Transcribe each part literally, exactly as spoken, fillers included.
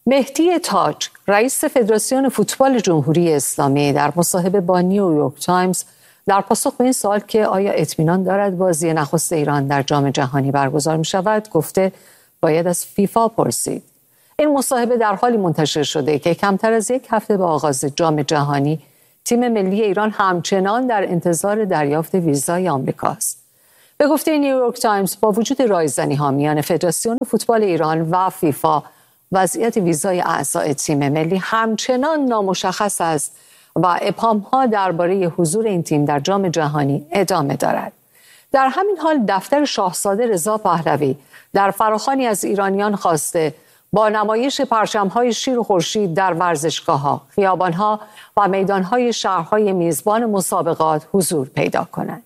مهدی تاج، رئیس فدراسیون فوتبال جمهوری اسلامی، در مصاحبه با نیویورک تایمز در پاسخ به این سوال که آیا اطمینان دارد بازی نخست ایران در جام جهانی برگزار می شود، گفته باید از فیفا پرسید. این مصاحبه در حالی منتشر شده که کمتر از یک هفته به آغاز جام جهانی تیم ملی ایران همچنان در انتظار دریافت ویزای آمریکاست. به گفته نیویورک تایمز، با وجود رایزنی‌ها میان فدراسیون فوتبال ایران و فیفا، وضعیت ویزای اعضای تیم ملی همچنان نامشخص است و ابهام‌ها درباره حضور این تیم در جام جهانی ادامه دارد. در همین حال دفتر شاهزاده رضا پهلوی در فراخوانی از ایرانیان خواسته با نمایش پرچم‌های شیر و خورشید در ورزشگاه‌ها، خیابان‌ها و میدان‌های شهرهای میزبان مسابقات حضور پیدا کنند.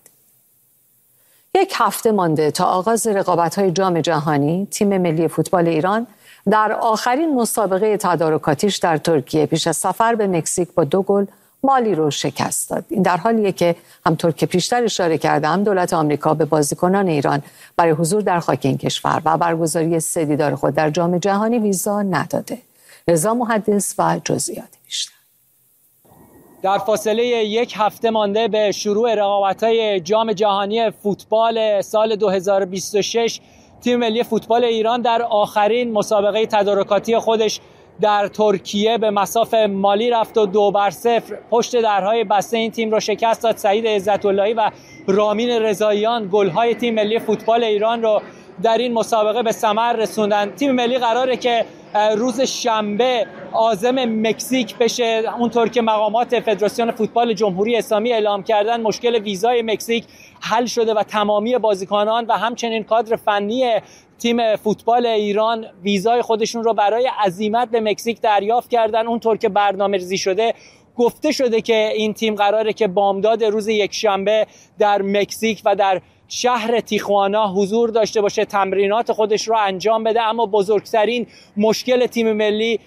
یک هفته مانده تا آغاز رقابت‌های جام جهانی، تیم ملی فوتبال ایران در آخرین مسابقه تدارکاتیش در ترکیه پیش از سفر به مکزیک با دو گل مالی رو شکست داد. این در حالیه که همطور که پیشتر اشاره کردم، دولت آمریکا به بازیکنان ایران برای حضور در خاک این کشور و برگزاری سه دیدار خود در جام جهانی ویزا نداده. رضا محدث و جزئیات بیشتر. در فاصله یک هفته مانده به شروع رقابت‌های جام جهانی فوتبال سال دو هزار و بیست و شش، تیم ملی فوتبال ایران در آخرین مسابقه تدارکاتی خودش در ترکیه به مصاف مالی رفت و دو بر صفر پشت درهای بسته این تیم رو شکست داد. سعید عزت‌اللهی و رامین رضاییان گل‌های تیم ملی فوتبال ایران رو در این مسابقه به ثمر رسوندن. تیم ملی قراره که روز شنبه عازم مکزیک بشه. اونطور که مقامات فدراسیون فوتبال جمهوری اسلامی اعلام کردن، مشکل ویزای مکزیک حل شده و تمامی بازیکنان و همچنین کادر فنی تیم فوتبال ایران ویزای خودشون رو برای عزیمت به مکزیک دریافت کردن. اونطور که برنامه‌ریزی شده، گفته شده که این تیم قراره که بامداد روز یکشنبه در مکزیک و در شهر تیخوانا حضور داشته باشه، تمرینات خودش رو انجام بده. اما بزرگترین مشکل تیم ملی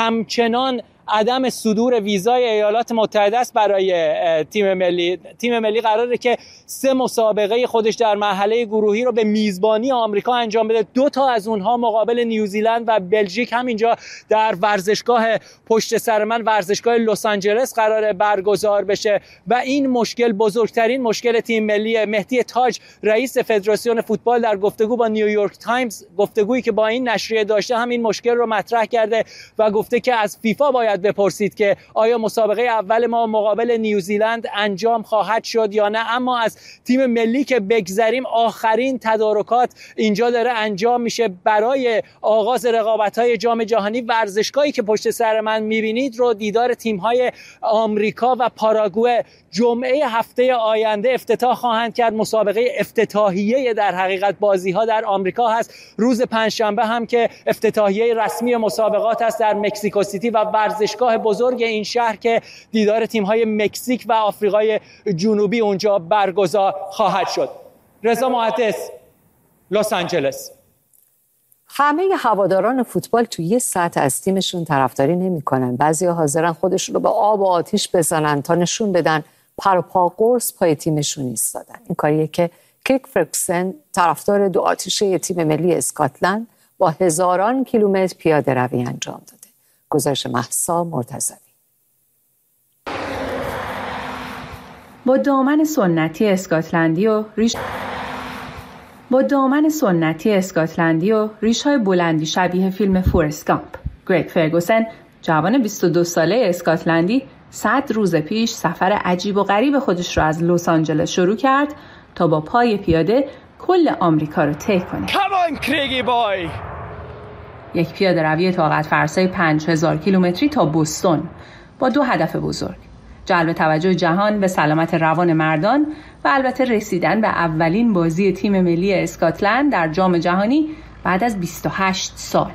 همچنان عدم صدور ویزای ایالات متحده است برای تیم ملی. تیم ملی قراره که سه مسابقه خودش در مرحله گروهی رو به میزبانی آمریکا انجام بده. دو تا از اونها مقابل نیوزیلند و بلژیک همینجا در ورزشگاه پشت سر من، ورزشگاه لس آنجلس قراره برگزار بشه و این مشکل بزرگترین مشکل تیم ملی. مهدی تاج، رئیس فدراسیون فوتبال، در گفتگو با نیویورک تایمز، گفتگویی که با این نشریه داشته، همین مشکل رو مطرح کرده و گفته که از فیفا باید بپرسید که آیا مسابقه اول ما مقابل نیوزیلند انجام خواهد شد یا نه. اما از تیم ملی که بگذریم، آخرین تدارکات اینجا داره انجام میشه برای آغاز رقابت‌های جام جهانی. ورزشگاهی که پشت سر من میبینید رو دیدار تیم‌های آمریکا و پاراگوئه جمعه هفته آینده افتتاح خواهند کرد. مسابقه افتتاحیه در حقیقت بازی‌ها در آمریکا هست. روز پنجشنبه هم که افتتاحیه رسمی مسابقات است در مکزیکو سیتی و ورزشگاه بزرگ این شهر که دیدار تیم‌های مکزیک و آفریقای جنوبی اونجا برگزار خواهد شد. رضا محدث، لس آنجلس. همه هواداران فوتبال توی یه سطح از تیمشون طرفداری نمی‌کنن. بعضیا حاضرن خودشون رو به آب و آتیش بزنن تا نشون بدن پر و پا قرص پای تیمشون ایستادن. این کاریه که کریگ فرگوسن، طرفدار دو آتیشه تیم ملی اسکاتلند، با هزاران کیلومتر پیاده روی انجام داده. گزارش مهسا مرتضوی. با دامن سنتی اسکاتلندی و ریش با دامن سنتی اسکاتلندی و ریش‌های بلندی شبیه فیلم فورست گامپ، گریگ فرگوسن، جوان بیست و دو ساله اسکاتلندی، صد روز پیش سفر عجیب و غریب خودش رو از لس آنجلس شروع کرد تا با پای پیاده کل آمریکا رو طی کنه. Come on, کریگی بای! یک پیاده روی طاقت فرسای پنج هزار کیلومتری تا بوستون با دو هدف بزرگ: جلب توجه جهان به سلامت روان مردان و البته رسیدن به اولین بازی تیم ملی اسکاتلند در جام جهانی بعد از بیست و هشت سال.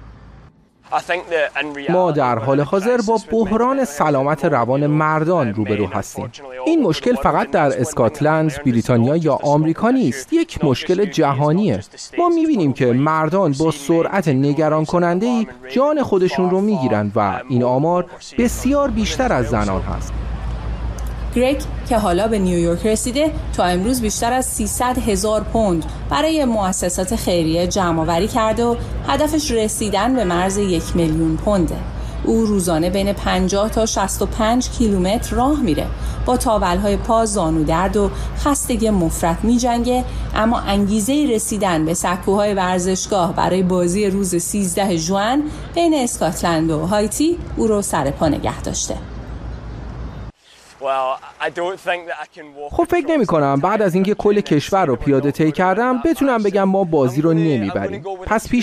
ما در حال حاضر با بحران سلامت روان مردان روبرو هستیم. این مشکل فقط در اسکاتلند، بریتانیا یا آمریکا نیست، یک مشکل جهانیه. ما می‌بینیم که مردان با سرعت نگران کننده‌ای جان خودشون رو می‌گیرند و این آمار بسیار بیشتر از زنان هست. گرگ که حالا به نیویورک رسیده تا امروز بیشتر از سیصد هزار پوند برای مؤسسات خیریه جمع‌آوری کرده و هدفش رسیدن به مرز یک میلیون پونده. او روزانه بین پنجاه تا شصت و پنج کیلومتر راه میره، با تاولهای پا، زانو درد و خستگی مفرط میجنگه، اما انگیزه رسیدن به سکوهای ورزشگاه برای بازی روز سیزده ژوئن بین اسکاتلند و هایتی او رو سر پا نگه داشته. خب فکر نمی کنم بعد از اینکه کل کشور رو پیاده طی کردم بتونم بگم ما بازی رو نمیبریم. پس پیش